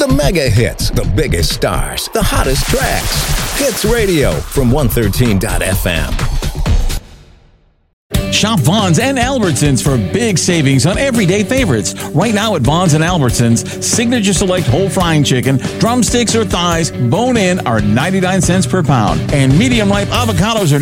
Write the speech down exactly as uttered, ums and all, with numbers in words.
The mega hits, the biggest stars, the hottest tracks. Hits Radio from one thirteen dot f m. Shop Vaughn's and Albertsons for big savings on everyday favorites. Right now at Vaughn's and Albertsons, Signature Select whole frying chicken, drumsticks or thighs, bone-in are ninety-nine cents per pound. And medium ripe avocados are